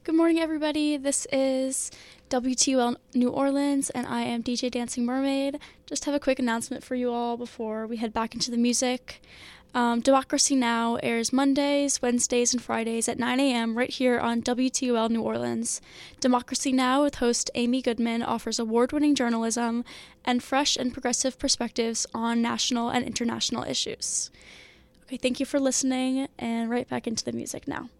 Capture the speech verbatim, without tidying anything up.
Good morning, everybody. This is W T U L New Orleans, and I am D J Dancing Mermaid. Just have a quick announcement for you all before we head back into the music. Um, Democracy Now! Airs Mondays, Wednesdays, and Fridays at nine a.m. right here on W T U L New Orleans. Democracy Now! With host Amy Goodman offers award-winning journalism and fresh and progressive perspectives on national and international issues. Okay, thank you for listening, and right back into the music now.